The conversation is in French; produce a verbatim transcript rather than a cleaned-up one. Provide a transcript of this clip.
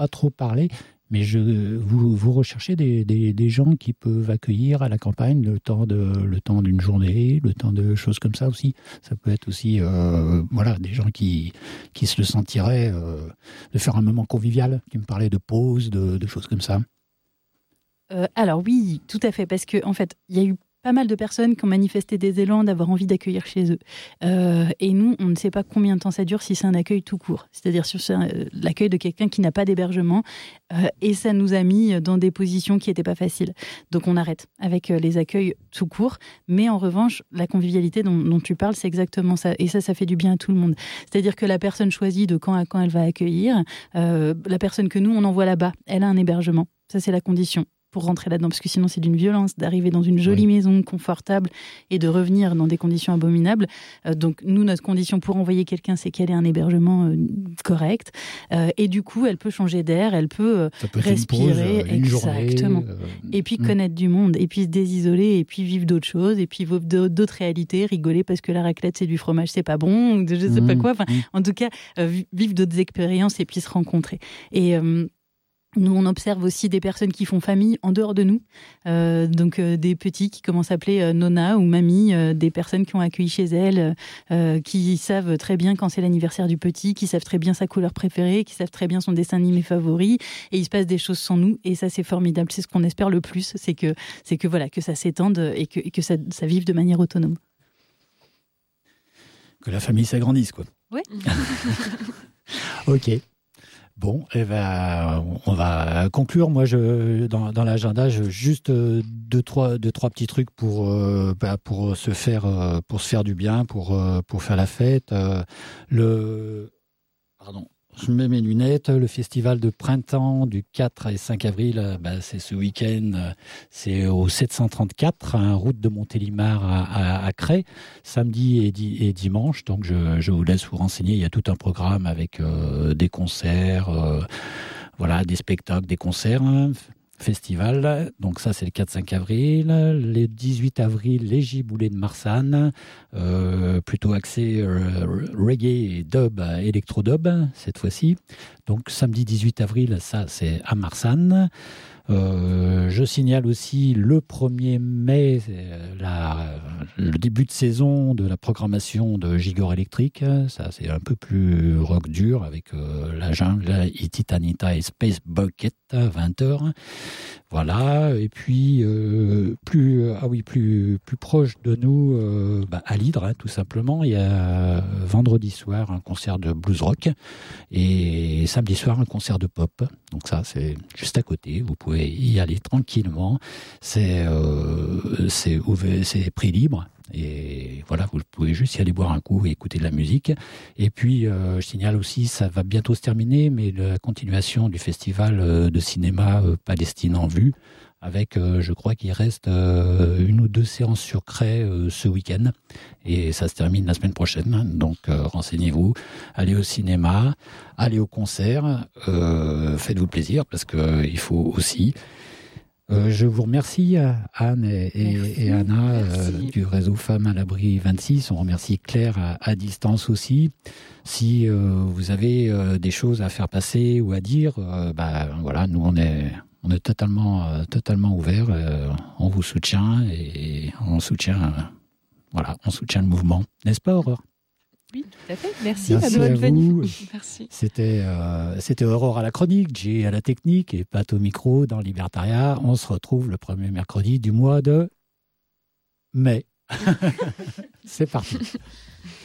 pas trop parlé, mais je, vous, vous recherchez des, des, des gens qui peuvent accueillir à la campagne le temps, de, le temps d'une journée, le temps de choses comme ça aussi. Ça peut être aussi euh, voilà, des gens qui, qui se le sentiraient euh, de faire un moment convivial, qui me parlaient de pause, de, de choses comme ça. Euh, alors oui, tout à fait, parce qu'en en fait, il y a eu pas mal de personnes qui ont manifesté des élans d'avoir envie d'accueillir chez eux. Euh, et nous, on ne sait pas combien de temps ça dure si c'est un accueil tout court. C'est-à-dire sur euh, l'accueil de quelqu'un qui n'a pas d'hébergement. Euh, et ça nous a mis dans des positions qui n'étaient pas faciles. Donc on arrête avec euh, les accueils tout court. Mais en revanche, la convivialité dont, dont tu parles, c'est exactement ça. Et ça, ça fait du bien à tout le monde. C'est-à-dire que la personne choisit de quand à quand elle va accueillir. Euh, la personne que nous, on envoie là-bas, elle a un hébergement. Ça, c'est la condition pour rentrer là-dedans, parce que sinon c'est d'une violence d'arriver dans une jolie oui. maison confortable et de revenir dans des conditions abominables. Euh, donc nous, notre condition pour envoyer quelqu'un, c'est qu'elle ait un hébergement euh, correct. Euh, et du coup, elle peut changer d'air, elle peut, euh, peut respirer. Une pause, une exactement. Journée, euh... Et puis connaître mmh. du monde, et puis se désisoler, et puis vivre d'autres choses, et puis vivre d'autres réalités, rigoler parce que la raclette c'est du fromage, c'est pas bon, ou je sais mmh. pas quoi. Enfin, mmh. En tout cas, euh, vivre d'autres expériences et puis se rencontrer. Et euh, nous, on observe aussi des personnes qui font famille en dehors de nous, euh, donc euh, des petits qui commencent à appeler euh, Nona ou Mamie, euh, des personnes qui ont accueilli chez elles, euh, qui savent très bien quand c'est l'anniversaire du petit, qui savent très bien sa couleur préférée, qui savent très bien son dessin animé favori, et il se passe des choses sans nous, et ça c'est formidable, c'est ce qu'on espère le plus, c'est que, c'est que, voilà, que ça s'étende et que, et que ça, ça vive de manière autonome. Que la famille s'agrandisse, quoi. Oui. Ok. Bon, eh ben, on va conclure. Moi, je, dans, dans l'agenda, je, juste deux trois, deux, trois petits trucs pour, euh, bah, pour, se faire, pour se faire du bien, pour, pour faire la fête. Euh, le, pardon, je mets mes lunettes. Le festival de printemps du quatre et cinq avril, bah, c'est ce week-end. C'est au sept cent trente-quatre, hein, route de Montélimar à, à, à Crest, samedi et, di- et dimanche. Donc, je, je vous laisse vous renseigner. Il y a tout un programme avec euh, des concerts, euh, voilà, des spectacles, des concerts. Hein, festival, donc ça c'est le quatre cinq avril. Le dix-huit avril, les Giboulées de Marsanne, euh, plutôt axé euh, reggae et dub, électro-dub cette fois-ci. Donc samedi dix-huit avril, ça c'est à Marsanne. Euh, je signale aussi le premier mai, la, le début de saison de la programmation de Gigor Électrique. Ça, c'est un peu plus rock dur avec euh, la jungle, Titanita et Space Bucket à vingt heures. Voilà. Et puis, euh, plus, ah oui, plus, plus proche de nous, euh, bah, à l'Hydre, hein, tout simplement, il y a vendredi soir un concert de blues rock et samedi soir un concert de pop. Donc ça, c'est juste à côté. Vous pouvez y aller tranquillement. C'est, euh, c'est, ouvert, c'est prix libre. Et voilà, vous pouvez juste y aller boire un coup et écouter de la musique. Et puis, euh, je signale aussi, ça va bientôt se terminer, mais la continuation du festival de cinéma euh, Palestine en vue, avec, euh, je crois qu'il reste euh, une ou deux séances sur Crest euh, ce week-end. Et ça se termine la semaine prochaine. Donc, euh, renseignez-vous, allez au cinéma, allez au concert, euh, faites-vous plaisir, parce qu'il euh, faut aussi... Euh, je vous remercie, Anne et, et, et Anna euh, du réseau Femmes à l'Abri vingt-six. On remercie Claire à, à distance aussi. Si euh, vous avez euh, des choses à faire passer ou à dire, euh, bah, voilà, nous on est, on est totalement, euh, totalement ouverts. Euh, on vous soutient et on soutient, euh, voilà, on soutient le mouvement. N'est-ce pas, Aurore ? Oui, tout à fait. Merci, Merci à, à vous. Merci. C'était, euh, c'était Aurore à la chronique, Jay à la technique et Pat au micro dans Libertaria. On se retrouve le premier mercredi du mois de mai. C'est parti.